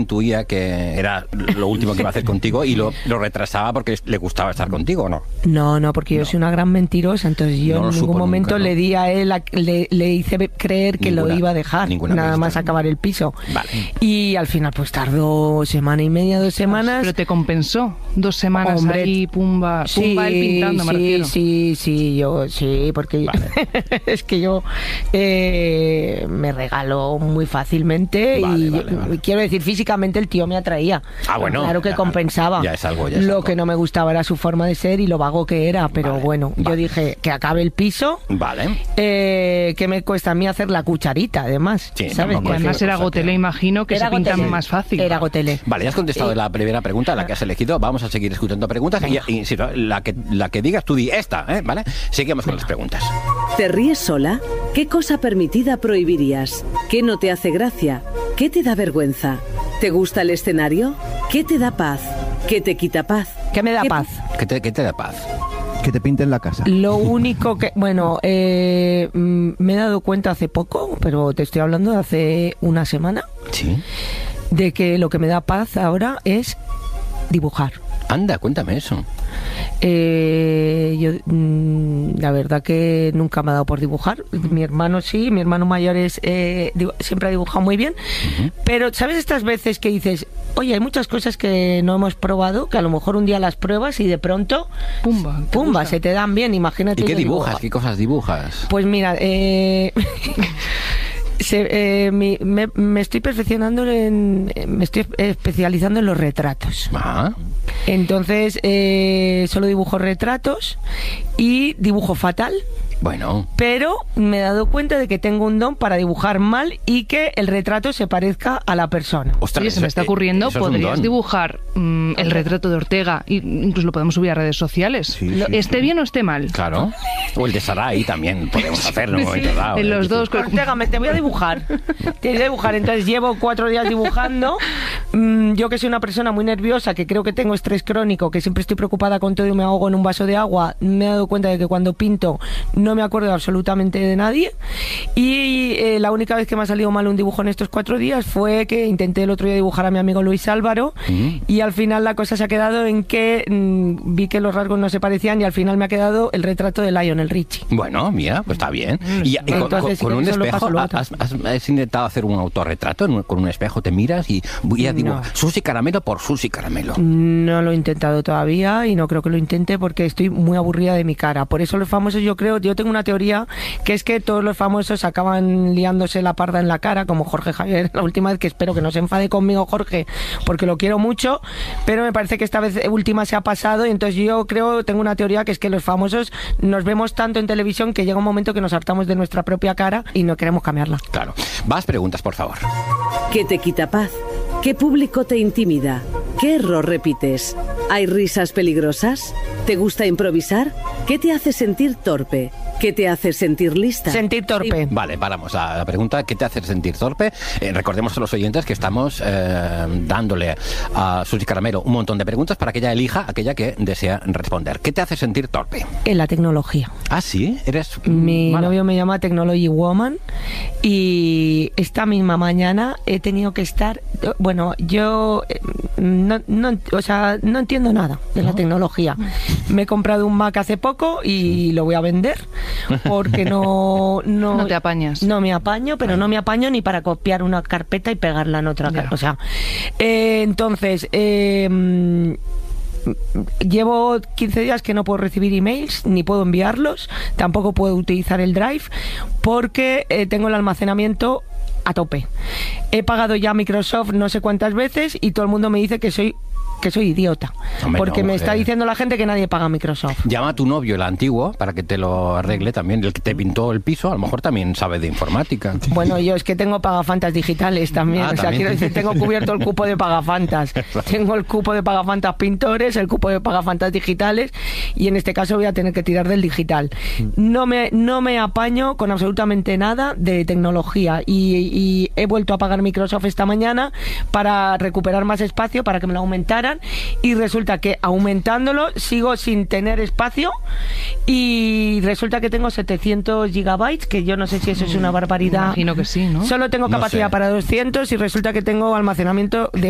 intuía que era lo último que iba a hacer contigo y lo retrasaba porque le gustaba estar contigo, ¿o no? No, porque yo soy una gran mentirosa, entonces yo en ningún momento le di a él, le hice creer que lo iba a dejar, nada más acabar el piso. Vale. Y al final pues tardó semana y media, 2 semanas. Pero te compensó 2 semanas. Hombre, ahí, pumba él pintando, me refiero. Sí, porque vale. es que yo me regaló muy fácilmente y quiero decir, físicamente el tío me atraía. Bueno. Claro que compensaba. Ya es algo, Lo que no me gustaba era su forma de ser y lo vago que era, pero yo dije que acabe el piso. Vale. Que me cuesta a mí hacer la cucharita, además. Sí, ¿sabes? Y además era gotelé, imagino que se pinta más fácil. Era gotelé. Vale, ya has contestado la primera pregunta, la que has elegido. Vamos a seguir escuchando preguntas y si la que digas tú di esta, ¿vale? Seguimos con las preguntas. ¿Te ríes sola? ¿Qué cosa permitida prohibirías? ¿Qué no te hace gracia? ¿Qué te da vergüenza? ¿Te gusta el escenario? ¿Qué te da paz? ¿Qué te quita paz? ¿Qué me da paz? ¿Qué te da paz? Que te pinten la casa. Lo único que... Bueno, me he dado cuenta hace poco, pero te estoy hablando de hace una semana, sí, de que lo que me da paz ahora es dibujar. Anda, cuéntame eso. Yo la verdad que nunca me ha dado por dibujar. Mi hermano sí, mi hermano mayor siempre ha dibujado muy bien. Pero ¿sabes estas veces que dices, oye, hay muchas cosas que no hemos probado, que a lo mejor un día las pruebas y de pronto pumba, se te dan bien? Imagínate. ¿Y qué dibujas? ¿Qué cosas dibujas? Pues mira, me estoy perfeccionando me estoy especializando en los retratos. Entonces solo dibujo retratos y dibujo fatal. Bueno. Pero me he dado cuenta de que tengo un don para dibujar mal y que el retrato se parezca a la persona. Ostras, oye, se me está ocurriendo, podrías dibujar el retrato de Ortega, incluso lo podemos subir a redes sociales. ¿Esté bien o esté mal? Claro. O el de Sarai también podemos hacerlo. En los dos. Ortega, te voy a dibujar. Te voy a dibujar. Entonces llevo 4 días dibujando. Yo que soy una persona muy nerviosa, que creo que tengo estrés crónico, que siempre estoy preocupada con todo y me ahogo en un vaso de agua, me he dado cuenta de que cuando pinto no me acuerdo absolutamente de nadie y la única vez que me ha salido mal un dibujo en estos 4 días fue que intenté el otro día dibujar a mi amigo Luis Álvaro y al final la cosa se ha quedado en que vi que los rasgos no se parecían y al final me ha quedado el retrato de Lionel Richie. Bueno, mira, pues está bien. Y entonces, con un espejo, ¿has intentado hacer un autorretrato con un espejo? Te miras y voy a dibujar Susi Caramelo por Susi Caramelo. No lo he intentado todavía y no creo que lo intente porque estoy muy aburrida de mi cara. Por eso los famosos, yo tengo una teoría que es que todos los famosos acaban liándose la parda en la cara, como Jorge Javier la última vez, que espero que no se enfade conmigo Jorge, porque lo quiero mucho, pero me parece que esta vez última se ha pasado y entonces yo tengo una teoría que es que los famosos nos vemos tanto en televisión que llega un momento que nos hartamos de nuestra propia cara y no queremos cambiarla. Claro. Más preguntas, por favor. ¿Qué te quita paz? ¿Qué público te intimida? ¿Qué error repites? ¿Hay risas peligrosas? ¿Te gusta improvisar? ¿Qué te hace sentir torpe? ¿Qué te hace sentir lista? Sentir torpe. Vale, paramos a la pregunta. ¿Qué te hace sentir torpe? Recordemos a los oyentes que estamos dándole a Susi Caramelo un montón de preguntas para que ella elija aquella que desea responder. ¿Qué te hace sentir torpe? En la tecnología. ¿Ah, sí? Mi novio me llama Technology Woman y esta misma mañana he tenido que estar... Bueno, yo no entiendo nada de la tecnología. Me he comprado un Mac hace poco y lo voy a vender porque no te apañas. No me apaño, pero no me apaño ni para copiar una carpeta y pegarla en otra carpeta. O sea, entonces llevo 15 días que no puedo recibir emails ni puedo enviarlos, tampoco puedo utilizar el Drive porque tengo el almacenamiento a tope. He pagado ya Microsoft no sé cuántas veces y todo el mundo me dice que soy idiota. Hombre, porque me está diciendo la gente que nadie paga Microsoft. Llama a tu novio, el antiguo, para que te lo arregle también. El que te pintó el piso, a lo mejor también sabe de informática. Bueno, yo es que tengo pagafantas digitales también. Quiero decir, tengo cubierto el cupo de pagafantas. Tengo el cupo de pagafantas pintores, el cupo de pagafantas digitales y en este caso voy a tener que tirar del digital. No me apaño con absolutamente nada de tecnología y he vuelto a pagar Microsoft esta mañana para recuperar más espacio, para que me lo aumentaran. Y resulta que aumentándolo sigo sin tener espacio y resulta que tengo 700 gigabytes, que yo no sé si eso es una barbaridad. Imagino que sí, ¿no? Solo tengo capacidad para 200 y resulta que tengo almacenamiento de